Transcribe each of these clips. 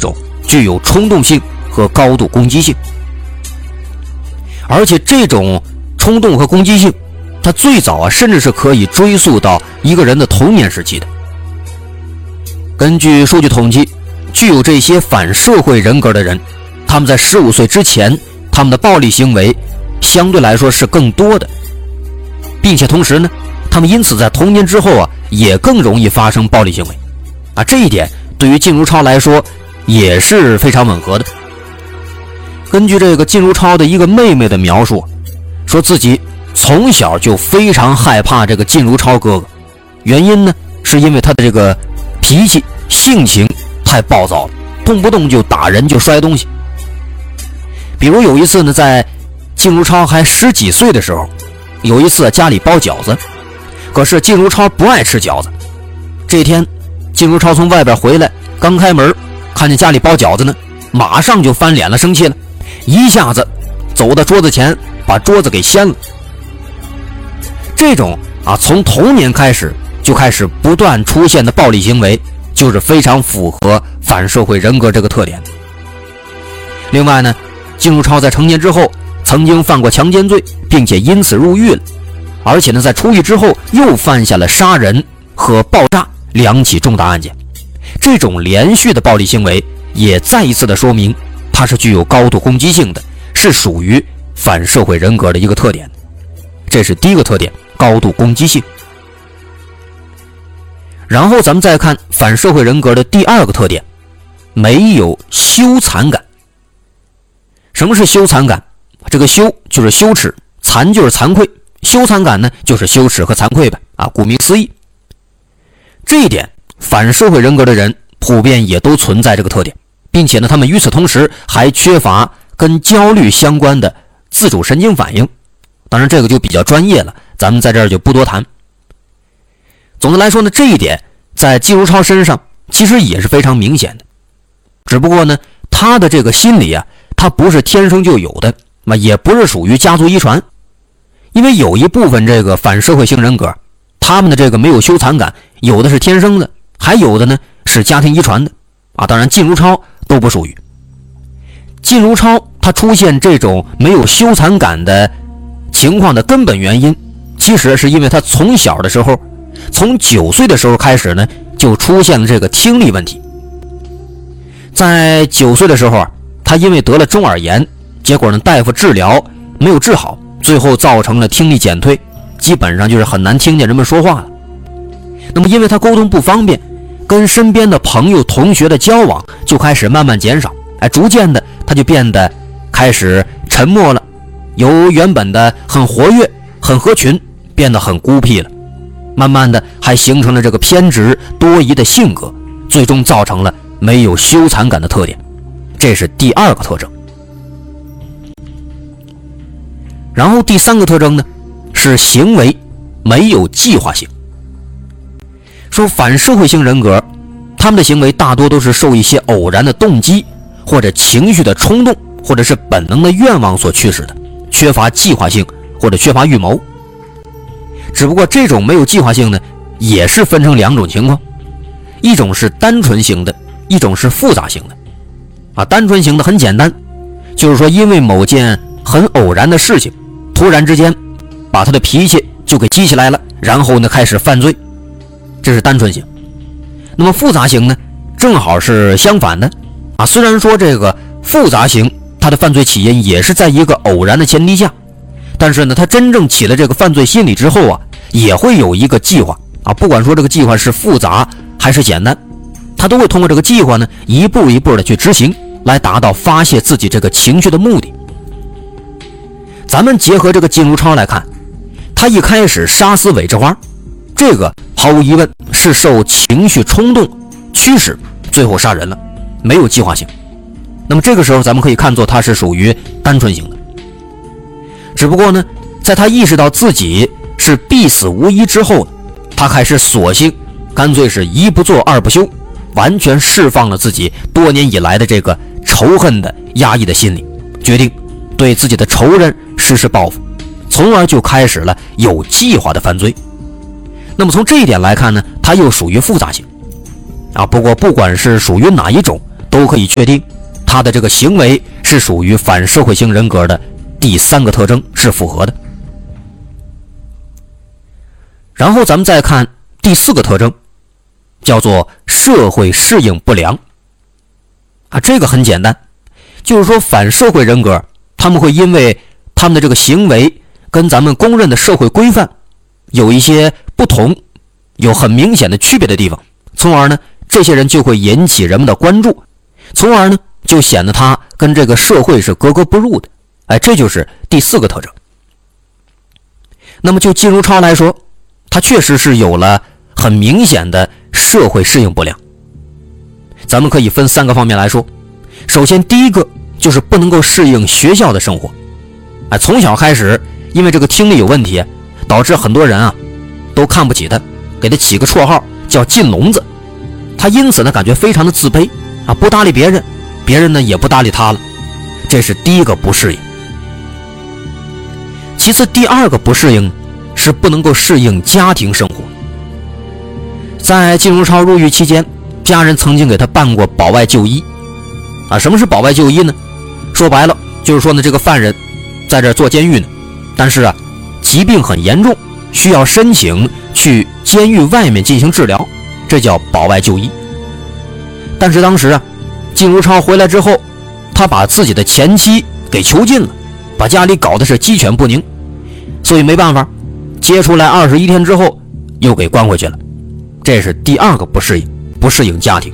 种具有冲动性和高度攻击性。而且这种冲动和攻击性，它最早甚至是可以追溯到一个人的童年时期的。根据数据统计，具有这些反社会人格的人，他们在15岁之前，他们的暴力行为相对来说是更多的，并且同时呢，他们因此在童年之后也更容易发生暴力行为这一点对于靳如超来说也是非常吻合的。根据这个靳如超的一个妹妹的描述，说自己从小就非常害怕这个靳如超哥哥，原因呢是因为他的这个脾气性情太暴躁了，动不动就打人就摔东西。比如有一次呢，在靳如超还10几岁的时候，有一次家里包饺子，可是靳如超不爱吃饺子。这天靳如超从外边回来，刚开门看见家里包饺子呢，马上就翻脸了，生气了，一下子走到桌子前，把桌子给掀了。这种从童年开始就开始不断出现的暴力行为，就是非常符合反社会人格这个特点。另外呢，靳如超在成年之后曾经犯过强奸罪，并且因此入狱了，而且呢在出狱之后又犯下了杀人和爆炸2起重大案件。这种连续的暴力行为也再一次的说明它是具有高度攻击性的，是属于反社会人格的一个特点。这是第一个特点，高度攻击性。然后咱们再看反社会人格的第二个特点，没有羞惭感。什么是羞惭感？这个羞就是羞耻，惭就是惭愧，羞惭感呢就是羞耻和惭愧呗顾名思义。这一点反社会人格的人普遍也都存在这个特点，并且呢他们与此同时还缺乏跟焦虑相关的自主神经反应。当然这个就比较专业了，咱们在这儿就不多谈。总的来说呢，这一点在靳如超身上其实也是非常明显的，只不过呢他的这个心理他不是天生就有的，也不是属于家族遗传。因为有一部分这个反社会型人格，他们的这个没有羞惭感，有的是天生的，还有的呢是家庭遗传的当然靳如超都不属于。靳如超他出现这种没有羞惭感的情况的根本原因，其实是因为他从小的时候，从9岁的时候开始呢，就出现了这个听力问题。在9岁的时候他因为得了中耳炎，结果呢大夫治疗没有治好，最后造成了听力减退，基本上就是很难听见人们说话了。那么因为他沟通不方便，跟身边的朋友同学的交往就开始慢慢减少，逐渐的他就变得开始沉默了，由原本的很活跃很合群变得很孤僻了，慢慢的还形成了这个偏执多疑的性格，最终造成了没有羞惭感的特点。这是第二个特征。然后第三个特征呢，是行为没有计划性。说反社会型人格，他们的行为大多都是受一些偶然的动机或者情绪的冲动或者是本能的愿望所驱使的，缺乏计划性或者缺乏预谋。只不过这种没有计划性呢，也是分成2种情况，一种是单纯型的，一种是复杂型的。单纯型的很简单，就是说因为某件很偶然的事情，突然之间把他的脾气就给激起来了，然后呢开始犯罪，这是单纯型。那么复杂型呢，正好是相反的虽然说这个复杂型他的犯罪起因也是在一个偶然的前提下，但是呢他真正起了这个犯罪心理之后也会有一个计划不管说这个计划是复杂还是简单，他都会通过这个计划呢一步一步的去执行，来达到发泄自己这个情绪的目的。咱们结合这个靳如超来看，他一开始杀死韦志花，这个毫无疑问是受情绪冲动驱使最后杀人了，没有计划性。那么这个时候咱们可以看作他是属于单纯型的。只不过呢，在他意识到自己是必死无疑之后，他开始索性干脆是一不做二不休，完全释放了自己多年以来的这个仇恨的压抑的心理，决定对自己的仇人实施报复，从而就开始了有计划的犯罪。那么从这一点来看呢，他又属于复杂型不过不管是属于哪一种， 都可以确定他的这个行为是属于反社会型人格的第3个特征是符合的。然后咱们再看第4个特征，叫做社会适应不良。这个很简单，就是说反社会人格他们会因为他们的这个行为跟咱们公认的社会规范有一些不同，有很明显的区别的地方，从而呢这些人就会引起人们的关注，从而呢就显得他跟这个社会是格格不入的。这就是第4个特征。那么就靳如超来说，他确实是有了很明显的社会适应不良。咱们可以分3个方面来说。首先第一个就是不能够适应学校的生活。从小开始因为这个听力有问题，导致很多人都看不起他，给他起个绰号叫进笼子。他因此呢感觉非常的自卑不搭理别人，别人呢也不搭理他了。这是第一个不适应。其次第2个不适应是不能够适应家庭生活。在靳如超入狱期间，家人曾经给他办过保外就医。什么是保外就医呢？说白了就是说呢，这个犯人在这坐监狱呢，但是疾病很严重，需要申请去监狱外面进行治疗，这叫保外就医。但是当时靳如超回来之后，他把自己的前妻给囚禁了，把家里搞得是鸡犬不宁，所以没办法，接出来21天之后又给关回去了。这是第2个不适应，不适应家庭。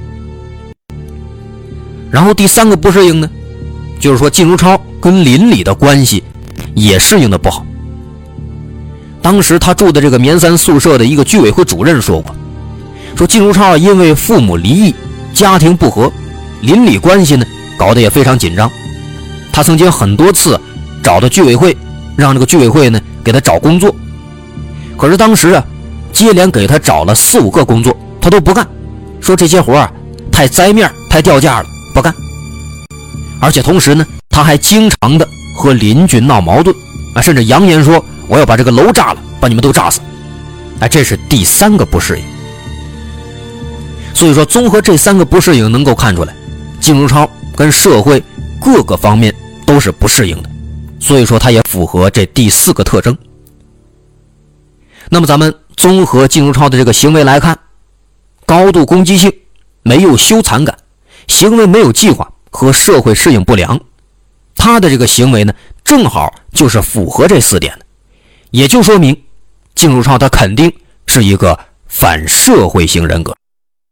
然后第3个不适应呢，就是说靳如超跟邻里的关系也适应的不好。当时他住的这个棉3宿舍的一个居委会主任说过，说靳如超因为父母离异，家庭不和，邻里关系呢搞得也非常紧张。他曾经很多次找到居委会，让这个居委会呢给他找工作，可是当时接连给他找了4、5个工作，他都不干，说这些活太栽面太掉价了，不干。而且同时呢，他还经常的和邻居闹矛盾甚至扬言说我要把这个楼炸了，把你们都炸死。这是第3个不适应。所以说综合这3个不适应能够看出来，靳如超跟社会各个方面都是不适应的，所以说他也符合这第4个特征。那么咱们综合靳如超的这个行为来看，高度攻击性，没有羞惭感，行为没有计划和社会适应不良，他的这个行为呢正好就是符合这4点的，也就说明靳如超他肯定是一个反社会型人格。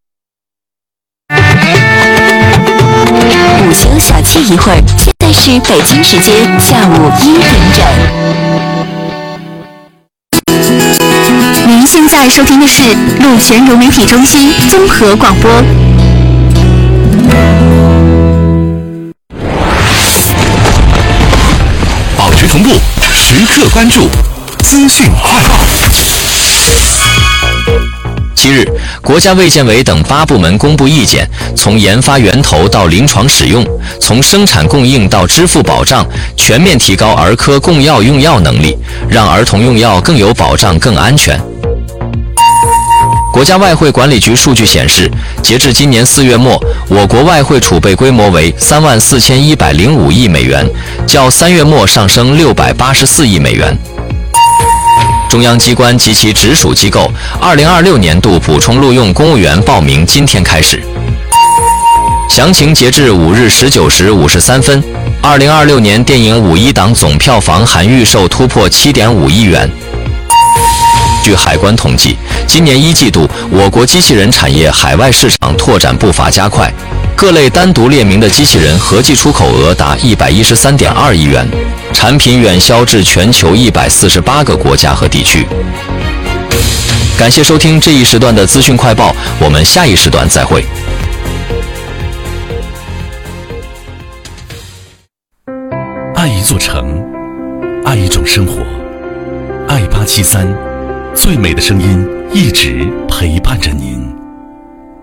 午休小憩一会儿，现在是北京时间下午1点整。您现在收听的是鹿泉融媒体中心综合广播。 保持同步，时刻关注，资讯快报。 7日，国家卫健委等8部门公布意见，从研发源头到临床使用，从生产供应到支付保障，全面提高儿科供药用药能力，让儿童用药更有保障、更安全。国家外汇管理局数据显示，截至今年4月末，我国外汇储备规模为34105亿美元，较3月末上升684亿美元。中央机关及其直属机构2026年度补充录用公务员报名今天开始，详情截至5日19时53分。2026年电影五一档总票房含预售突破7.5亿元。据海关统计，今年1季度，我国机器人产业海外市场拓展步伐加快，各类单独列明的机器人合计出口额达113.2亿元，产品远销至全球148个国家和地区。感谢收听这一时段的资讯快报，我们下一时段再会。 爱一座城，爱一种生活，爱873，最美的声音一直陪伴着您。